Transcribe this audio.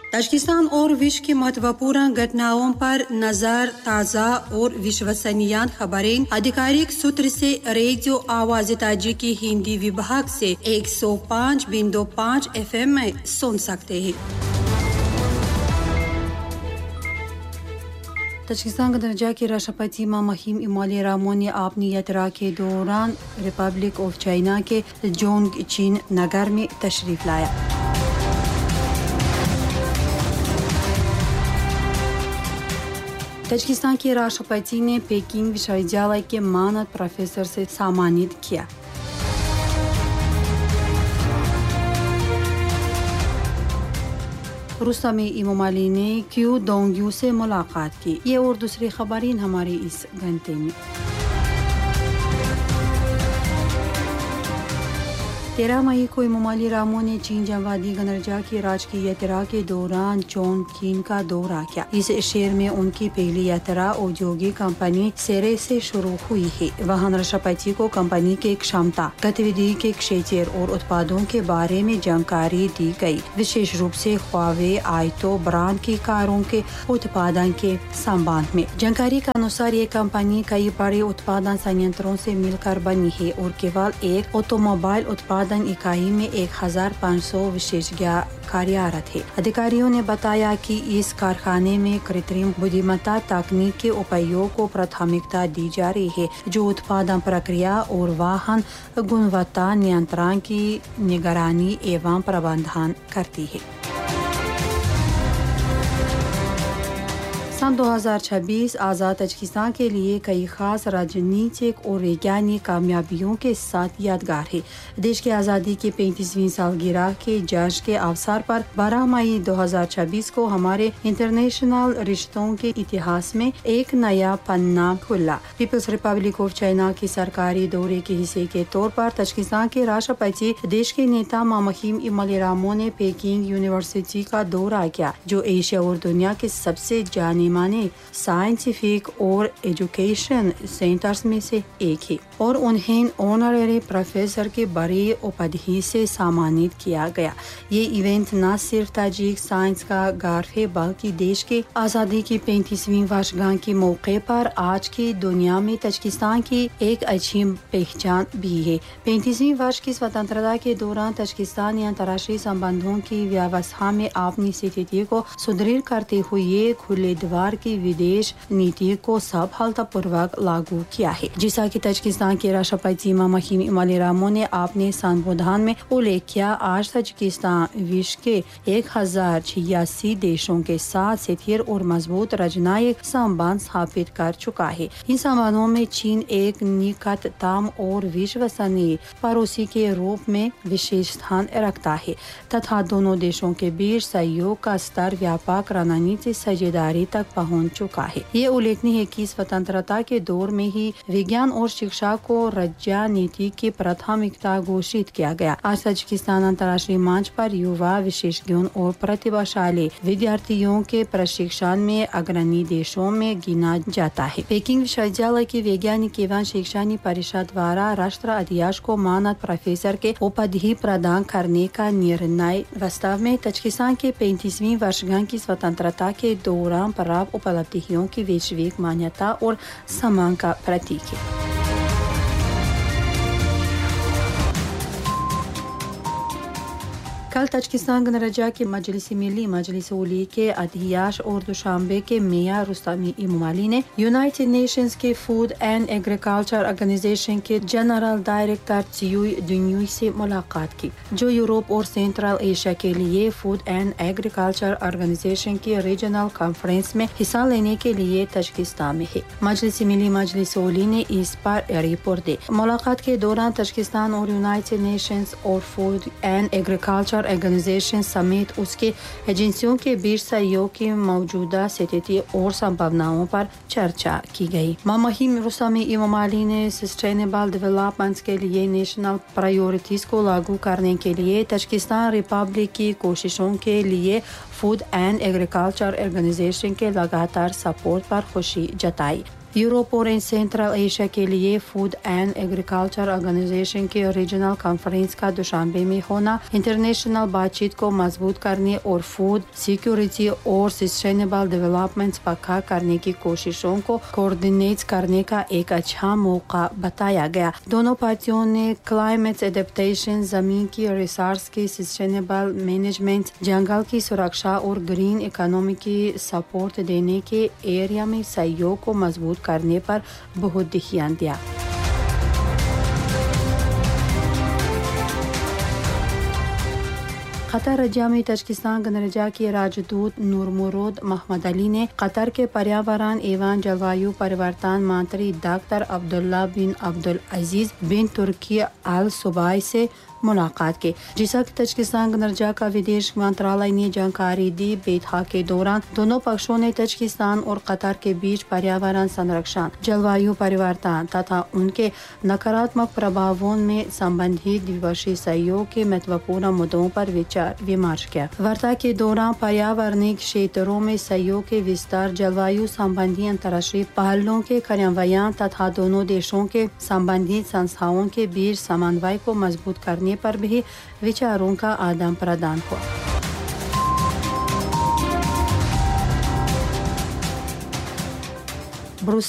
Tajikistan और विश्व की महत्वपूर्ण घटनाओं पर नजर, ताज़ा और विश्वसनीय खबरें आधिकारिक सूत्र से रेडियो आवाज़ ताजिकी हिंदी विभाग से 105.5 FM में सुन सकते हैं। ताजिकिस्तान का दर्जा के राष्ट्रपति मामहिम इमाली रामो ने अपनी यात्रा के दौरान रिपब्लिक ऑफ चाइना के जोंगचिन नगर में तशरीफ लाया। ताजिकिस्तान के राष्ट्रपति ने पेकिंग विश्वविद्यालय के मानद प्रोफेसर से सम्मानित किया। रुस्तम इमाली ने क्यू दोंगयू से मुलाकात की। ये और दूसरी खबरें हमारे इस घंटे में। 13 मई को इमाली रामो ने चीन जमवादी गणराज्य की राजकीय यात्रा के दौरान चोंगकिन का दौरा किया। इस शहर में उनकी पहली यात्रा औद्योगिक कंपनी सेरे से शुरू हुई है। वहां राष्ट्रपति को कंपनी के क्षमता, गतिविधि के क्षेत्र और उत्पादों के बारे में जानकारी दी गई, विशेष रूप से ह्वावे आइटो ब्रांड की कारों के उत्पादन के संबंध में। जानकारी के अनुसार ये कंपनी कई बड़े उत्पादन संयंत्रों से मिलकर बनी है और केवल एक ऑटोमोबाइल उत्पादन इकाई में 1500 विशेषज्ञ कार्यरत है। अधिकारियों ने बताया कि इस कारखाने में कृत्रिम बुद्धिमत्ता तकनीक के उपयोग को प्राथमिकता दी जा रही है, जो उत्पादन प्रक्रिया और वाहन गुणवत्ता नियंत्रण की निगरानी एवं प्रबंधन करती है। सन 2026 आज़ाद ताजिकिस्तान के लिए कई खास राजनीतिक और वैज्ञानिक कामयाबियों के साथ यादगार है। देश की आज़ादी की 35वीं सालगिरह के जश्न के अवसर पर 12 मई 2026 को हमारे इंटरनेशनल रिश्तों के इतिहास में एक नया पन्ना खुला। पीपल्स रिपब्लिक ऑफ चाइना के सरकारी दौरे के हिस्से के तौर पर ताजिकिस्तान के राष्ट्रपति देश के नेता मामहिम इमाली रामो ने पेकिंग यूनिवर्सिटी का दौरा किया, जो एशिया और दुनिया के सबसे जाने माने साइंटिफिक और एजुकेशन सेंटर्स में से एक है और उन्हें ऑनररी प्रोफेसर के बड़ी उपाधि से सम्मानित किया गया। ये इवेंट न सिर्फ ताजिक साइंस का गर्व है, बल्कि देश के आज़ादी की 35वीं वर्षगांठ के मौके पर आज की दुनिया में ताजिकिस्तान की एक अच्छी पहचान भी है। 35वीं वर्ष की स्वतंत्रता के दौरान ताजिकिस्तान अंतर्राष्ट्रीय संबंधों की व्यवस्था में अपनी स्थिति को सुदृढ़ करते हुए खुले द्वार की विदेश नीति को सफलतापूर्वक लागू किया है। जैसा कि ताजिकिस्तान के राष्ट्रपति मामहिम इमाली रामो ने अपने संबोधन में उल्लेख किया, आज ताजिकिस्तान विश्व के 1086 देशों के साथ स्थिर और मजबूत राजनयिक संबंध स्थापित कर चुका है। इन संबंधों में चीन एक निकटतम और विश्वसनीय पड़ोसी के रूप में विशेष स्थान रखता है तथा दोनों देशों के बीच सहयोग का स्तर व्यापक रणनीतिक साझेदारी तक पहुंच चुका है। ये उल्लेखनीय है कि स्वतंत्रता के दौर में ही विज्ञान और शिक्षा को राज्य नीति की प्राथमिकता घोषित किया गया। आज ताजिकिस्तान अंतर्राष्ट्रीय मंच पर युवा विशेषज्ञों और प्रतिभाशाली विद्यार्थियों के प्रशिक्षण में अग्रणी देशों में गिना जाता है। पेकिंग विश्वविद्यालय की वैज्ञानिक एवं शैक्षणिक परिषद द्वारा राष्ट्र अध्यक्ष को मानद प्रोफेसर के उपाधि प्रदान करने का निर्णय वास्तव में ताजिकिस्तान के 35वीं वर्षगांठ की स्वतंत्रता के दौरान प्राप्त उपलब्धियों की वैश्विक मान्यता और सम्मान का प्रतीक है। कल ताजिकिस्तान गणराज्य के मजलिस मिली मजलिस उली के अध्यक्ष और दुशांबे के मेयर रुस्तम इमाली ने यूनाइटेड नेशंस के फूड एंड एग्रीकल्चर ऑर्गेनाइजेशन के जनरल डायरेक्टर चियुई दुन्युई से मुलाकात की, जो यूरोप और सेंट्रल एशिया के लिए फूड एंड एग्रीकल्चर ऑर्गेनाइजेशन की रीजनल कॉन्फ्रेंस में हिस्सा लेने के लिए ताजिकिस्तान में है। मजलिस मिली मजलिस उली ने इस पर रिपोर्ट दी। मुलाकात के दौरान ताजिकिस्तान और यूनाइटेड नेशंस और फूड एंड एग्रीकल्चर ऑर्गेनाइजेशन समेत उसके एजेंसियों के बीच सहयोग की मौजूदा स्थिति और संभावनाओं पर चर्चा की गई। मामहिम रुस्तम इमाली ने सस्टेनेबल डेवलपमेंट के लिए नेशनल प्रायोरिटीज को लागू करने के लिए ताजिकिस्तान रिपब्लिक की कोशिशों के लिए फूड एंड एग्रीकल्चर ऑर्गेनाइजेशन के लगातार सपोर्ट पर खुशी जताई। यूरोप और सेंट्रल एशिया के लिए फूड एंड एग्रीकल्चर ऑर्गेनाइजेशन के रीजनल कॉन्फ्रेंस का दुशांबे में होना इंटरनेशनल बातचीत को मजबूत करने और फूड सिक्योरिटी और सस्टेनेबल डेवलपमेंट पक्का करने की कोशिशों को कोऑर्डिनेट करने का एक अच्छा मौका बताया गया। दोनों पार्टियों ने क्लाइमेट एडेप्टेशन, जमीन की रिसोर्स की सस्टेनेबल मैनेजमेंट, जंगल की सुरक्षा और ग्रीन इकोनॉमी की सपोर्ट देने के एरिया में सहयोग को मजबूत करने पर बहुत ध्यान दिया। कतर जामी तजिकिस्तान गणराज्य के राजदूत नूरमुराद मोहम्मद अली ने कतर के पर्यावरण एवं जलवायु परिवर्तन मंत्री डॉक्टर अब्दुल्ला बिन अब्दुल अजीज बिन तुर्की अल सुबाई से मुलाकात की। जैसा कि तजिकिस्तान गणराज्य का विदेश मंत्रालय ने जानकारी दी, बैठक के दौरान दोनों पक्षों ने तजिकिस्तान और कतर के बीच पर्यावरण संरक्षण, जलवायु परिवर्तन तथा उनके नकारात्मक प्रभावों में संबंधित द्विपक्षीय सहयोग के महत्वपूर्ण मुद्दों पर विचार विमर्श किया। वार्ता के दौरान पर्यावरणीय क्षेत्रों में सहयोग के विस्तार, जलवायु संबंधी अंतर्राष्ट्रीय पहलों के कार्यान्वयन तथा दोनों देशों के संबंधित संस्थाओं के बीच समन्वय को मजबूत करने पर भी विचारों का आदान प्रदान हुआ।